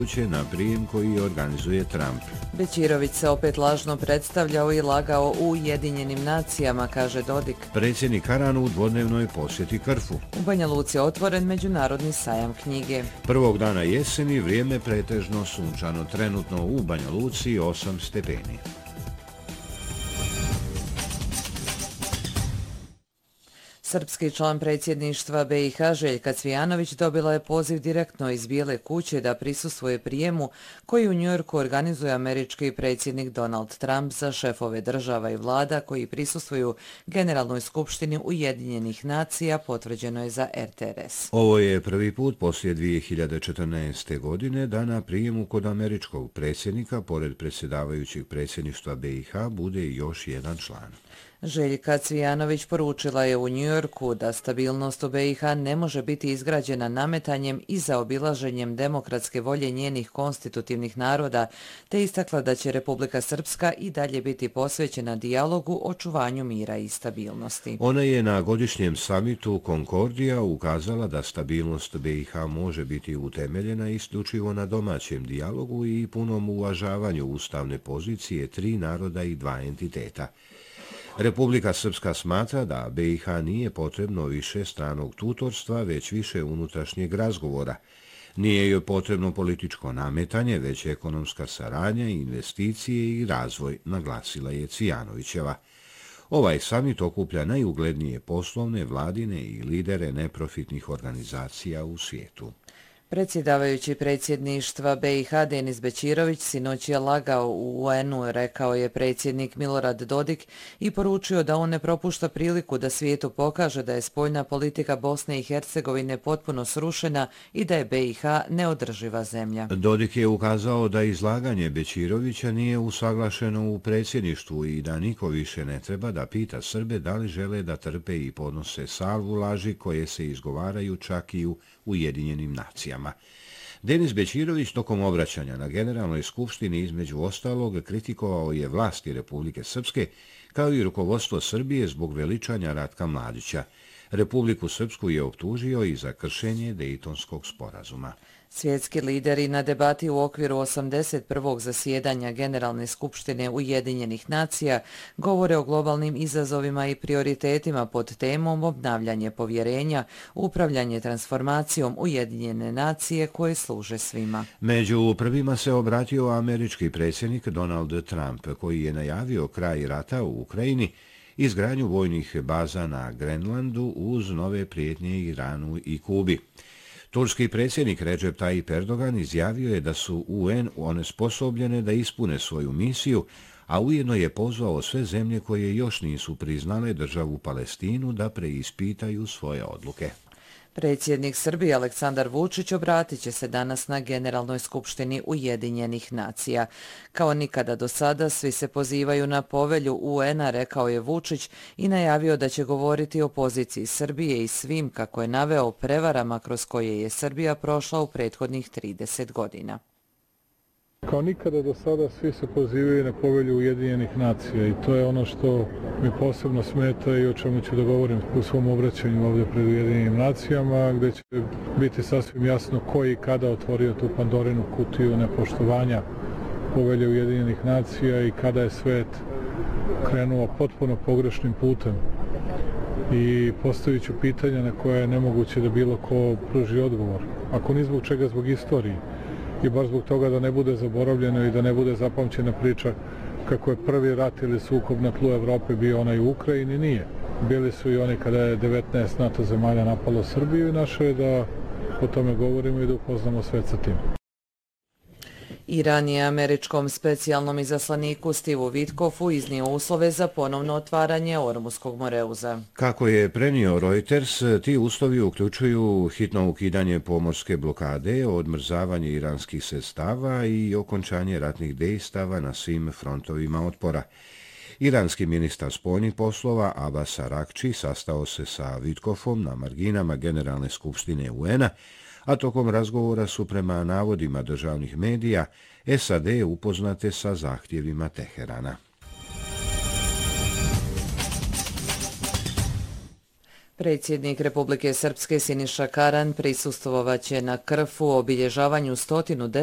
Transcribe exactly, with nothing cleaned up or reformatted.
na prijem koji organizuje Trump. Bećirović se opet lažno predstavljao i lagao u Ujedinjenim nacijama, kaže Dodik. Predsjednik Karan u dvodnevnoj posjeti Krfu. U Banja Luci je otvoren međunarodni sajam knjige. Prvog dana jeseni vrijeme pretežno sunčano, trenutno u Banja Luci osam stepeni. Srpski član predsjedništva B i H Željka Cvijanović dobila je poziv direktno iz Bijele kuće da prisustvuje prijemu koji u Njujorku organizuje američki predsjednik Donald Trump za šefove država i vlada koji prisustvuju Generalnoj skupštini Ujedinjenih nacija, potvrđeno je za R T R S. Ovo je prvi put poslije dvije hiljade četrnaeste. godine da na prijemu kod američkog predsjednika, pored predsjedavajućeg predsjedništva B i H, bude još jedan član. Željka Cvijanović poručila je u Njujorku da stabilnost u B i H ne može biti izgrađena nametanjem i zaobilaženjem demokratske volje njenih konstitutivnih naroda, te istakla da će Republika Srpska i dalje biti posvećena dijalogu, očuvanju mira i stabilnosti. Ona je na godišnjem samitu Konkordija ukazala da stabilnost B i H može biti utemeljena isključivo na domaćem dijalogu i punom uvažavanju ustavne pozicije tri naroda i dva entiteta. Republika Srpska smatra da B i H nije potrebno više stranog tutorstva, već više unutrašnjeg razgovora. Nije joj potrebno političko nametanje, već ekonomska saradnja, investicije i razvoj, naglasila je Cvijanovićeva. Ovaj samit okuplja najuglednije poslovne, vladine i lidere neprofitnih organizacija u svijetu. Predsjedavajući predsjedništva B i H Denis Bećirović sinoć je lagao u U N-u, rekao je predsjednik Milorad Dodik i poručio da on ne propušta priliku da svijetu pokaže da je spoljna politika Bosne i Hercegovine potpuno srušena i da je B i H neodrživa zemlja. Dodik je ukazao da izlaganje Bećirovića nije usaglašeno u predsjedništvu i da niko više ne treba da pita Srbe da li žele da trpe i podnose salvu laži koje se izgovaraju čak i u Ujedinjenim nacijama. Denis Bećirović tokom obraćanja na Generalnoj skupštini između ostalog kritikovao je vlasti Republike Srpske kao i rukovodstvo Srbije zbog veličanja Ratka Mladića. Republiku Srpsku je optužio i za kršenje Dejtonskog sporazuma. Svjetski lideri na debati u okviru osamdeset prvog zasjedanja Generalne skupštine Ujedinjenih nacija govore o globalnim izazovima i prioritetima pod temom obnavljanje povjerenja, upravljanje transformacijom Ujedinjene nacije koje služe svima. Među prvima se obratio američki predsjednik Donald Trump, koji je najavio kraj rata u Ukrajini, izgradnju vojnih baza na Grenlandu uz nove prijetnje Iranu i Kubi. Turski predsjednik Recep Tayyip Erdogan izjavio je da su U N onesposobljene da ispune svoju misiju, a ujedno je pozvao sve zemlje koje još nisu priznale državu Palestinu da preispitaju svoje odluke. Predsjednik Srbije Aleksandar Vučić obratit će se danas na Generalnoj skupštini Ujedinjenih nacija. Kao nikada do sada, svi se pozivaju na povelju U N-a, rekao je Vučić i najavio da će govoriti o poziciji Srbije i svim, kako je naveo, prevarama kroz koje je Srbija prošla u prethodnih trideset godina. Kao nikada do sada svi se pozivaju na povelju Ujedinjenih nacija i to je ono što mi posebno smeta i o čemu ću da govorim u svom obraćanju ovdje pred Ujedinjenim nacijama, gdje će biti sasvim jasno ko i kada otvorio tu Pandorinu kutiju nepoštovanja povelje Ujedinjenih nacija i kada je svet krenuo potpuno pogrešnim putem. I postavit ću pitanja na koje je nemoguće da bilo ko pruži odgovor. Ako ni zbog čega, zbog istorije. I baš zbog toga da ne bude zaboravljeno i da ne bude zapamćena priča kako je prvi rat ili sukob na tlu Evrope bio onaj u Ukrajini, nije. Bili su i oni kada je devetnaest NATO zemalja napalo Srbiju i naše je da o tome govorimo i da upoznamo svet sa tim. Iran je američkom specijalnom izaslaniku Steveu Witkoffu iznio uslove za ponovno otvaranje Ormuskog moreuza. Kako je prenio Reuters, ti uslovi uključuju hitno ukidanje pomorske blokade, odmrzavanje iranskih sredstava i okončanje ratnih dejstava na svim frontovima otpora. Iranski ministar spoljnih poslova Abbas Araghči sastao se sa Witkoffom na marginama Generalne skupštine U N-a, a tokom razgovora su prema navodima državnih medija S A D upoznate sa zahtjevima Teherana. Predsjednik Republike Srpske Siniša Karan prisustvovaće na Krfu obilježavanju stotinu